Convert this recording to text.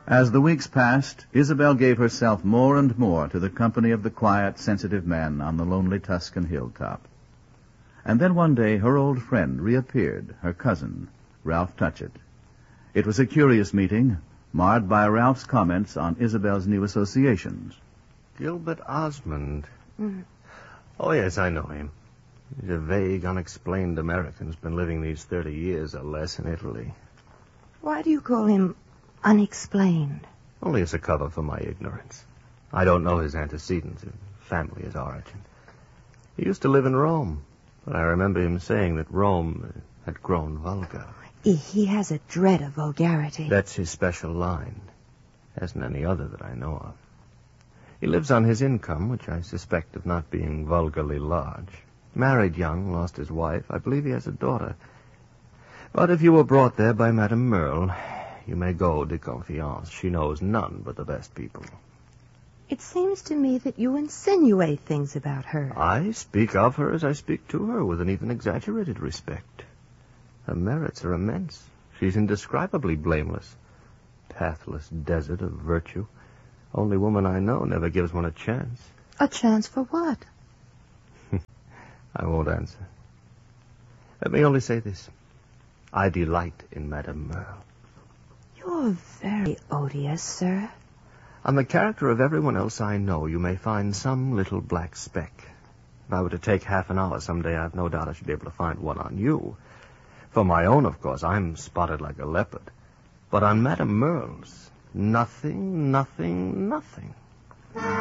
As the weeks passed, Isabel gave herself more and more to the company of the quiet, sensitive man on the lonely Tuscan hilltop. And then one day her old friend reappeared, her cousin, Ralph Touchett. It was a curious meeting, marred by Ralph's comments on Isabel's new associations. Gilbert Osmond. Oh, yes, I know him. He's a vague, unexplained American who's been living these 30 years or less in Italy. Why do you call him unexplained? Only as a cover for my ignorance. I don't know his antecedents, his family, his origin. He used to live in Rome, but I remember him saying that Rome had grown vulgar. He has a dread of vulgarity. That's his special line. Hasn't any other that I know of. He lives on his income, which I suspect of not being vulgarly large. Married young, lost his wife. I believe he has a daughter. But if you were brought there by Madame Merle, you may go de confiance. She knows none but the best people. It seems to me that you insinuate things about her. I speak of her as I speak to her, with an even exaggerated respect. Her merits are immense. She's indescribably blameless. Pathless desert of virtue. Only woman I know never gives one a chance. A chance for what? I won't answer. Let me only say this. I delight in Madame Merle. You're very odious, sir. On the character of everyone else I know, you may find some little black speck. If I were to take half an hour someday, I've no doubt I should be able to find one on you. For my own, of course, I'm spotted like a leopard. But on Madame Merle's, nothing, nothing, nothing.